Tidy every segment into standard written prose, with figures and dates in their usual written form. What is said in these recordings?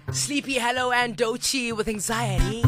Sleepy Hello and Doechii with Anxiety.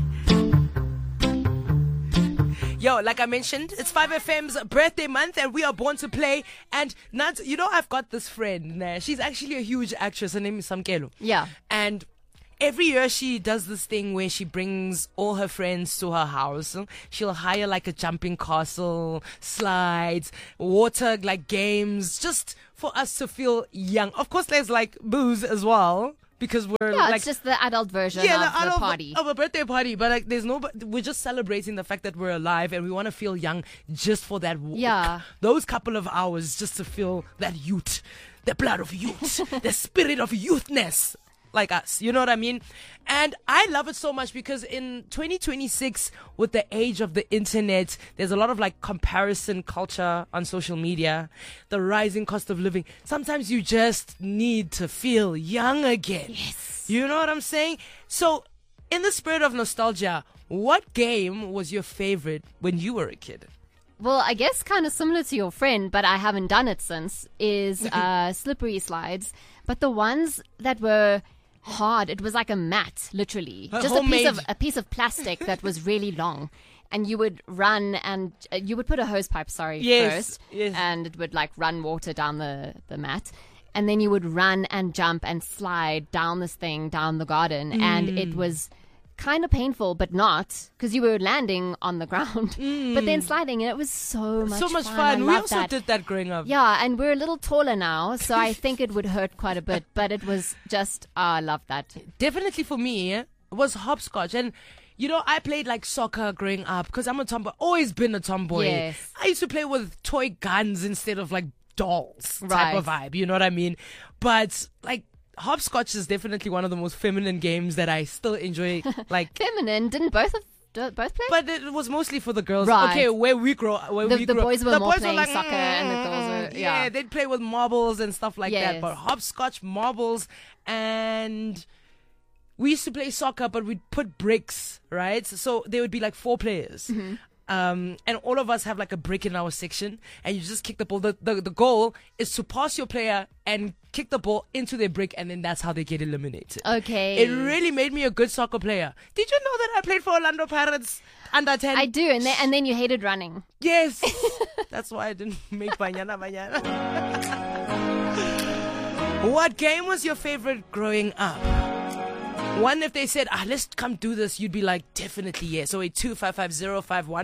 Yo, like I mentioned, it's 5FM's birthday month and we are born to play. And Nat, you know, I've got this friend. She's actually a huge actress. Her name is Samkelo. Yeah. And every year she does this thing where she brings all her friends to her house. She'll hire like a jumping castle, slides, water like games, just for us to feel young. Of course, there's like booze as well. Because we're it's just the adult version of the party. Of a birthday party. But like, we're just celebrating the fact that we're alive and we want to feel young just for that. Those couple of hours just to feel that youth, the blood of youth, the spirit of youthness. Like us, you know what I mean? And I love it so much because in 2026, with the age of the internet, there's a lot of like comparison culture on social media, the rising cost of living. Sometimes you just need to feel young again. Yes. You know what I'm saying? So, in the spirit of nostalgia, what game was your favorite when you were a kid? Well, I guess kind of similar to your friend, but I haven't done it since, is slippery slides. But the ones that were hard, it was like a mat, literally. Just a piece of plastic that was really long. And you would run and you would put a hose pipe, first. Yes. And it would like run water down the mat. And then you would run and jump and slide down this thing, down the garden. And it was kind of painful, but not, because you were landing on the ground, but then sliding, and it was so much fun. We also did that growing up. Yeah, and we're a little taller now, so I think it would hurt quite a bit, but it was just, I love that. Definitely for me, it was hopscotch. And you know, I played like soccer growing up because I'm a tomboy, always been a tomboy. Yes. I used to play with toy guns instead of like dolls type of vibe, you know what I mean? But like, hopscotch is definitely one of the most feminine games that I still enjoy. Like feminine, didn't both play? But it was mostly for the girls. Right. Okay, where we grew up, the boys were more playing like, soccer, and the girls were yeah, they'd play with marbles and stuff like that. But hopscotch, marbles, and we used to play soccer, but we'd put bricks, right? So there would be like 4 players. And all of us have like a brick in our section, and you just kick the ball. The goal is to pass your player and kick the ball into their brick, and then that's how they get eliminated. Okay. It really made me a good soccer player. Did you know that I played for Orlando Pirates under 10? I do, and then you hated running. Yes. That's why I didn't make Banyana. What game was your favorite growing up? One, if they said, let's come do this, you'd be like, definitely yes. 082 550 551.